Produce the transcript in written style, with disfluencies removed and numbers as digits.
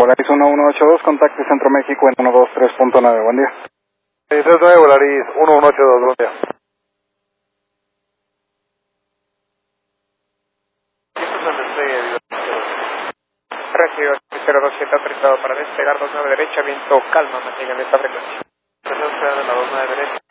Volaris 1182, contacte Centro México en 123.9, buen día. 39 Volaris 1182, buen día. Recibo 027 autorizado para despegar 29 derecha, viento calma, mantengan esta frecuencia. Entonces, de la 29 derecha.